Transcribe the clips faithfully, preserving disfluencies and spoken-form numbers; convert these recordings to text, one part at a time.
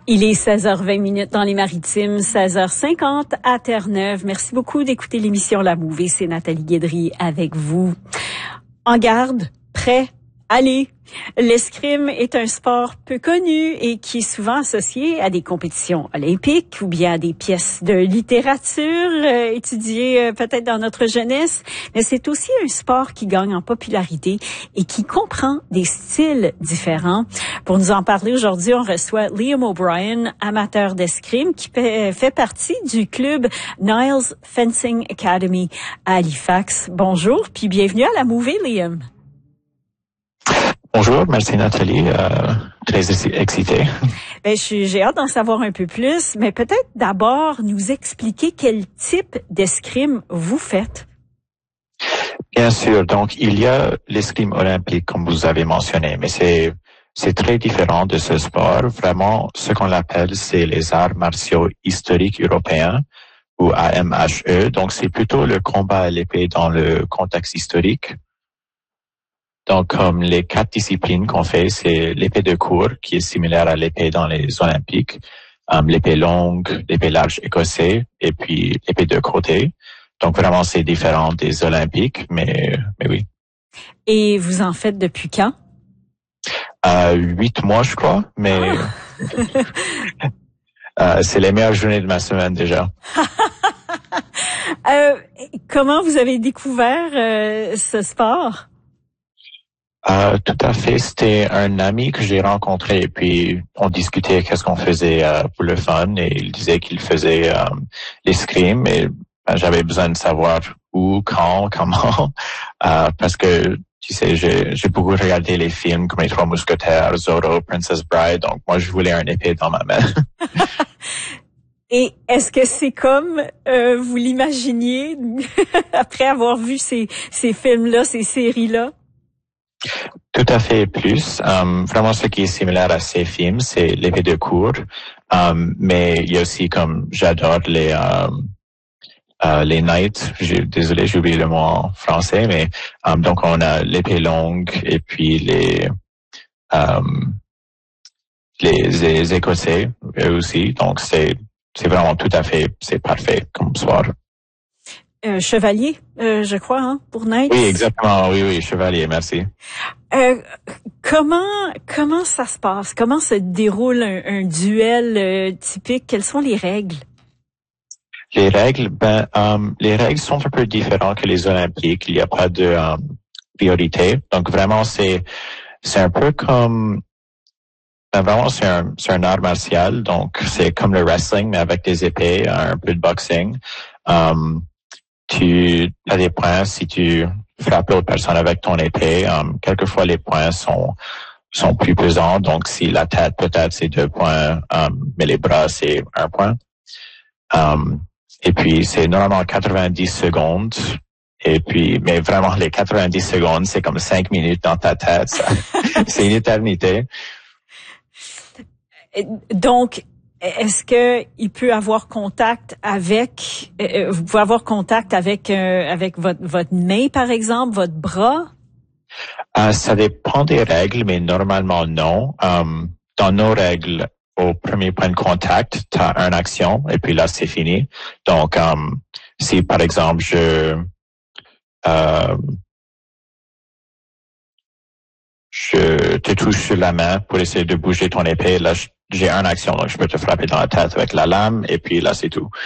Il est seize heures vingt minutes dans les Maritimes, seize heures cinquante à Terre-Neuve. Merci beaucoup d'écouter l'émission La Mouvée. C'est Nathalie Guédry avec vous. En garde, prêt, allez. L'escrime est un sport peu connu et qui est souvent associé à des compétitions olympiques ou bien à des pièces de littérature euh, étudiées euh, peut-être dans notre jeunesse. Mais c'est aussi un sport qui gagne en popularité et qui comprend des styles différents. Pour nous en parler aujourd'hui, on reçoit Liam O'Brien, amateur d'escrime, qui fait, fait partie du club Niles Fencing Academy à Halifax. Bonjour, puis bienvenue à la Mouvée, Liam. Bonjour, merci Nathalie, euh, très excité. Ben, j'ai hâte d'en savoir un peu plus, mais peut-être d'abord nous expliquer quel type d'escrime vous faites. Bien sûr, donc il y a l'escrime olympique comme vous avez mentionné, mais c'est c'est très différent de ce sport. Vraiment, ce qu'on appelle, c'est les arts martiaux historiques européens ou A M H E. Donc c'est plutôt le combat à l'épée dans le contexte historique. Donc, comme les quatre disciplines qu'on fait, c'est l'épée de cour, qui est similaire à l'épée dans les Olympiques, um, l'épée longue, l'épée large écossais, et puis l'épée de côté. Donc, vraiment, c'est différent des Olympiques, mais, mais oui. Et vous en faites depuis quand? Euh, huit mois, je crois, mais euh, c'est les meilleures journées de ma semaine déjà. euh, comment vous avez découvert euh, ce sport? Euh, tout à fait. C'était un ami que j'ai rencontré et puis on discutait qu'est-ce qu'on faisait euh, pour le fun et il disait qu'il faisait euh, l'escrime et ben, j'avais besoin de savoir où, quand, comment, euh, parce que tu sais, j'ai, j'ai beaucoup regardé les films comme Les Trois Mousquetaires, Zorro, Princess Bride, donc moi je voulais un épée dans ma main. Et est-ce que c'est comme euh, vous l'imaginiez après avoir vu ces, ces films-là, ces séries-là? Tout à fait plus. Um, vraiment, ce qui est similaire à ces films, c'est l'épée de cour. Um, mais il y a aussi comme j'adore les um, uh, les knights. J'ai, désolé, j'ai oublié le mot en français, mais um, donc on a l'épée longue et puis les um, les, les Écossais eux aussi. Donc c'est c'est vraiment tout à fait c'est parfait comme sport. Euh, chevalier, euh, je crois, hein, pour Knights. Oui, exactement. Oui, oui, chevalier. Merci. Euh, comment comment ça se passe? Comment se déroule un, un duel euh, typique? Quelles sont les règles? Les règles, ben, um, les règles sont un peu différentes que les Olympiques. Il n'y a pas de um, priorité. Donc vraiment, c'est c'est un peu comme ben, vraiment c'est un c'est un art martial. Donc c'est comme le wrestling mais avec des épées, un peu de boxing. Um, Tu as des points si tu frappes l'autre personne avec ton épée. Um, quelquefois, les points sont sont plus pesants. Donc, si la tête, peut-être, c'est deux points, um, mais les bras, c'est un point. Um, et puis, c'est normalement quatre-vingt-dix secondes. Et puis, mais vraiment, les quatre-vingt-dix secondes, c'est comme cinq minutes dans ta tête. Ça, c'est une éternité. Donc, est-ce que il peut avoir contact avec, euh, vous pouvez avoir contact avec euh, avec votre votre main par exemple, votre bras? Euh, ça dépend des règles, mais normalement non. Um, dans nos règles, au premier point de contact, tu as une action et puis là c'est fini. Donc, um, si par exemple je euh, je te touche sur la main pour essayer de bouger ton épée, là je j'ai une action, donc je peux te frapper dans la tête avec la lame, et puis là, c'est tout.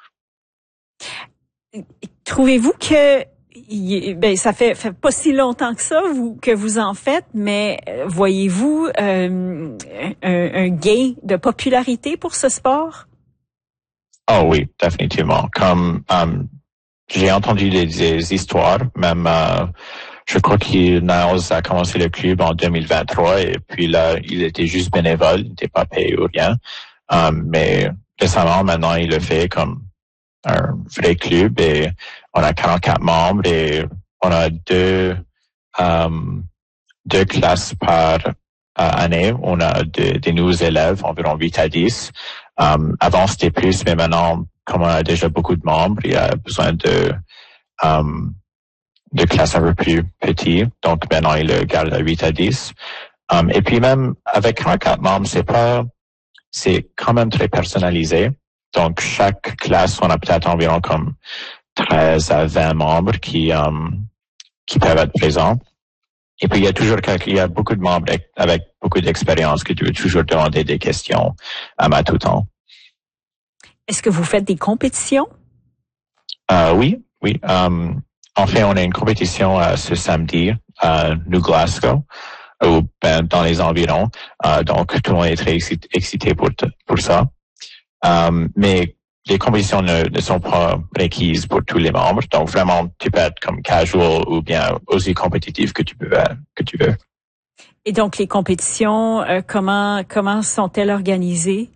Trouvez-vous que, ben, ça fait, fait pas si longtemps que ça vous, que vous en faites, mais voyez-vous euh, un, un gain de popularité pour ce sport? Oh oui, définitivement. Comme um, j'ai entendu des, des histoires, même... Euh, Je crois qu'il Niles a commencé le club en deux mille vingt-trois et puis là, il était juste bénévole, il n'était pas payé ou rien. Um, mais récemment, maintenant, il le fait comme un vrai club et on a quarante-quatre membres et on a deux um, deux classes par uh, année. On a de, des nouveaux élèves, environ huit à dix. Um, avant, c'était plus, mais maintenant, comme on a déjà beaucoup de membres, il y a besoin de... Um, de classe un peu plus petit, donc maintenant il le garde à huit à dix. Um, et puis même avec quarante-quatre membres, c'est pas c'est quand même très personnalisé. Donc, chaque classe, on a peut-être environ comme treize à vingt membres qui, um, qui peuvent être présents. Et puis, il y a toujours il y a beaucoup de membres avec beaucoup d'expérience que tu veux toujours demander des questions um, à tout temps. Est-ce que vous faites des compétitions? Euh, oui, oui. Um, en fait, on a une compétition uh, ce samedi à New Glasgow, ou ben, dans les environs. Uh, donc, tout le monde est très excité pour, pour ça. Um, mais les compétitions ne, ne sont pas requises pour tous les membres. Donc, vraiment, tu peux être comme casual ou bien aussi compétitif que tu peux, que tu veux. Et donc, les compétitions, euh, comment, comment sont-elles organisées?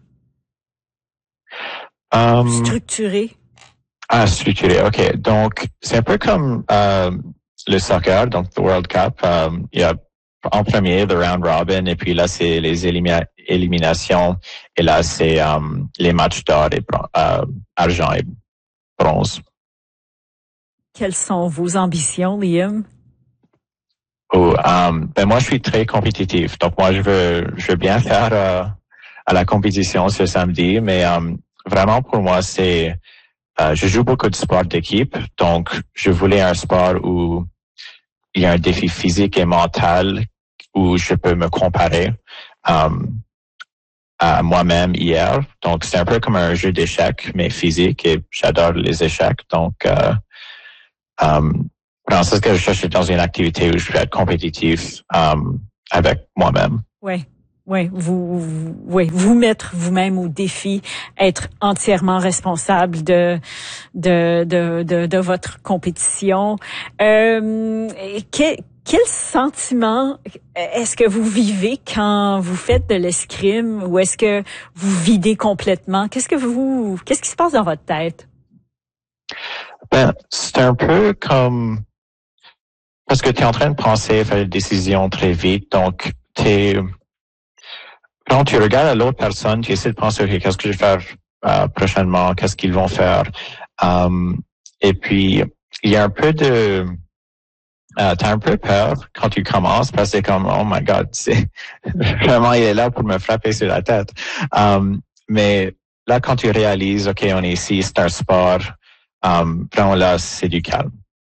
Um, structurées? Ah, structurées, OK. Donc, c'est un peu comme euh, le soccer, donc le World Cup. Um, il y a en premier, the round robin, et puis là, c'est les élimina- éliminations, et là, c'est um, les matchs d'or et euh, argent et bronze. Quelles sont vos ambitions, Liam? Oh, um, ben moi, je suis très compétitif, donc moi, je veux, je veux bien faire euh, à la compétition ce samedi, mais um, vraiment, pour moi, c'est, euh, je joue beaucoup de sports d'équipe, donc je voulais un sport où il y a un défi physique et mental où je peux me comparer um, à moi-même hier. Donc, c'est un peu comme un jeu d'échecs, mais physique, et j'adore les échecs. Donc, euh, um, c'est ce que je cherche dans une activité où je peux être compétitif um, avec moi-même. Oui, oui, vous, vous, oui, vous mettre vous-même au défi, être entièrement responsable de de de de, de votre compétition. Euh, quel, quel sentiment est-ce que vous vivez quand vous faites de l'escrime, ou est-ce que vous videz complètement? Qu'est-ce que vous, qu'est-ce qui se passe dans votre tête? Ben, c'est un peu comme parce que tu es en train de penser, faire des décisions très vite, donc t'es quand tu regardes à l'autre personne, tu essaies de penser, OK, qu'est-ce que je vais faire euh, prochainement, qu'est-ce qu'ils vont faire. Um, et puis, il y a un peu de... Euh, t'as un peu peur quand tu commences parce que c'est comme, oh my God, c'est vraiment, il est là pour me frapper sur la tête. Um, mais là, quand tu réalises, OK, on est ici, c'est un sport, um, vraiment là, c'est du calme.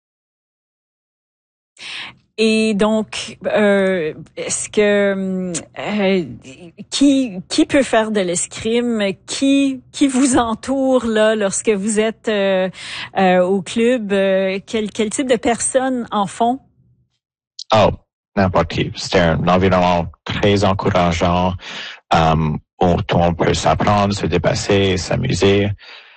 Et donc, euh, est-ce que euh, qui qui peut faire de l'escrime? Qui qui vous entoure là lorsque vous êtes euh, euh, au club? Euh, quel quel type de personnes en font? Oh, n'importe qui. C'est un environnement très encourageant um, où tout le monde peut s'apprendre, se dépasser, s'amuser.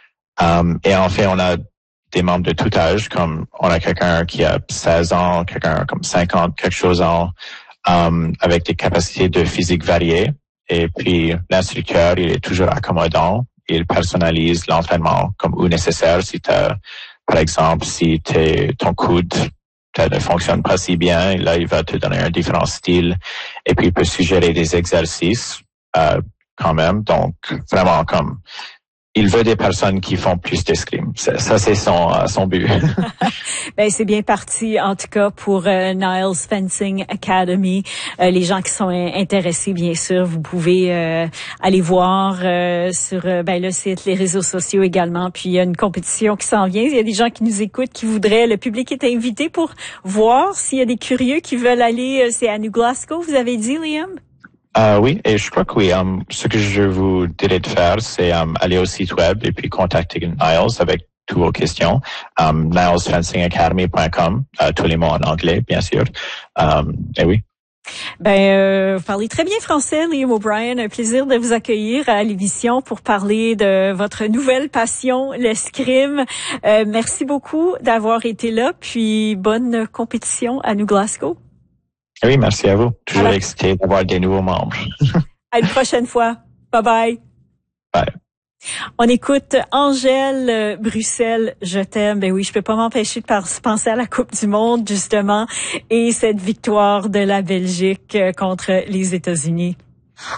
Um, et en fait, on a des membres de tout âge, comme on a quelqu'un qui a seize ans, quelqu'un comme cinquante, quelque chose ans, um, avec des capacités de physique variées. Et puis, l'instructeur, il est toujours accommodant. Il personnalise l'entraînement comme où nécessaire. Si t'as, par exemple, si t'es, ton coude ne fonctionne pas si bien, là, il va te donner un différent style. Et puis, il peut suggérer des exercices, euh, quand même. Donc, vraiment, comme, il veut des personnes qui font plus d'escrime. Ça, ça c'est son, euh, son but. Ben c'est bien parti, en tout cas, pour euh, Niles Fencing Academy. Euh, les gens qui sont intéressés, bien sûr, vous pouvez euh, aller voir euh, sur euh, ben le site, les réseaux sociaux également. Puis il y a une compétition qui s'en vient. Il y a des gens qui nous écoutent, qui voudraient. Le public est invité pour voir s'il y a des curieux qui veulent aller. Euh, c'est à New Glasgow, vous avez dit, Liam? Euh, oui, et je crois que oui. Um, ce que je vous dirais de faire, c'est um, aller au site web et puis contacter Niles avec toutes vos questions. Um, niles fencing academy point com, uh, tous les mots en anglais, bien sûr. Um, et oui. Ben, euh, vous parlez très bien français, Liam O'Brien. Un plaisir de vous accueillir à l'émission pour parler de votre nouvelle passion, l'escrime. Euh, merci beaucoup d'avoir été là, puis bonne compétition à New Glasgow. Oui, merci à vous. Toujours Alors, excité d'avoir des nouveaux membres. À une prochaine fois. Bye bye. Bye. On écoute Angèle Bruxelles, je t'aime. Ben oui, je peux pas m'empêcher de penser à la Coupe du Monde, justement, et cette victoire de la Belgique contre les États-Unis.